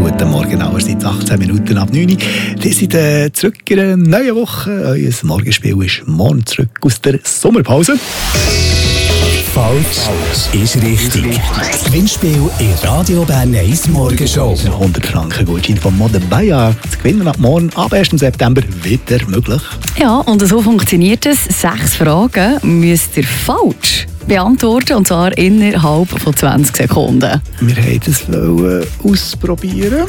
Guten Morgen, allerseits 18 Minuten ab 9 Uhr. Wir sind zurück in einer neuen Woche. Euer Morgenspiel ist morgen zurück aus der Sommerpause. Falsch ist richtig. Das Gewinnspiel in Radio Bern 1 Morgenshow. 100 Franken Gutschein von Mode Bayer. Das Gewinnen ab morgen, ab 1. September, wieder möglich. Ja, und so funktioniert es. 6 Fragen müsst ihr falsch beantworten, und zwar innerhalb von 20 Sekunden. Wir wollten das ausprobieren.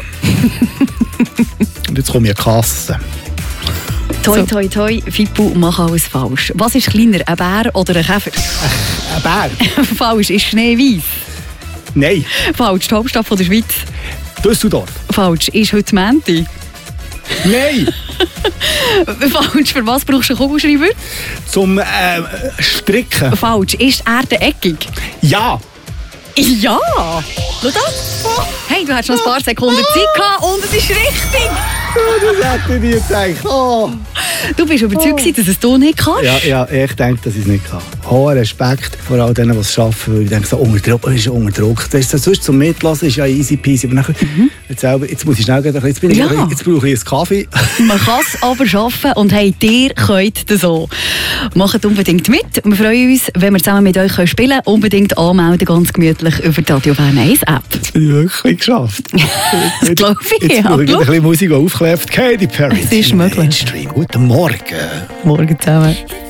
Und jetzt kommt die Kasse. Toi, toi, toi, Fippo, mach alles falsch. Was ist kleiner, ein Bär oder ein Käfer? Ein Bär? Falsch, ist Schneeweiss. Nein. Falsch, die Hauptstadt von der Schweiz. Düsseldorf. Falsch, ist heute Mänti. Nein. Falsch, für was brauchst du einen Kugelschreiber? Zum Stricken. Falsch, ist die Erde eckig? Ja. Ja! Schau das. Hey, du hast noch ein paar Sekunden Zeit gehabt und es ist richtig! Das hätte ich nie gedacht. Oh. Du bist überzeugt, dass es du nicht kannst? Ja, ich denke, dass ich es nicht kann. Hoher Respekt vor all denen, die es arbeiten, weil ich denke, so unter Druck. Das ist sonst zum Mitlassen ist ja easy peasy. Aber nachher, jetzt muss ich schnell gehen, jetzt brauche ich einen Kaffee. Man kann es aber schaffen und hey, ihr könnt das auch. Macht unbedingt mit. Wir freuen uns, wenn wir zusammen mit euch spielen können. Unbedingt anmelden, ganz gemütlich über die Radio Bern 1 App. Das habe ich wirklich geschafft. Das glaube ich. Jetzt brauche ich ein bisschen Musik, die aufklärt. Katy Perry. Es ist möglich. Mainstream. Guten Morgen. Morgen zusammen.